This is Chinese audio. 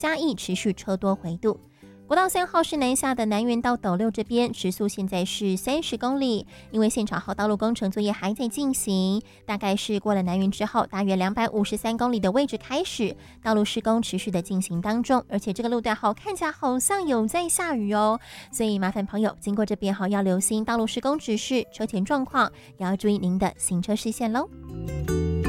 嘉义持续车多回堵。国道3号是南下的南园到斗六这边，时速现在是30公里，因为现场后道路工程作业还在进行，大概是过了南园之后，大约253公里的位置开始，道路施工持续的进行当中，而且这个路段看起来好像有在下雨哦，所以麻烦朋友经过这边要留心道路施工指示，车前状况，也要注意您的行车视线喽。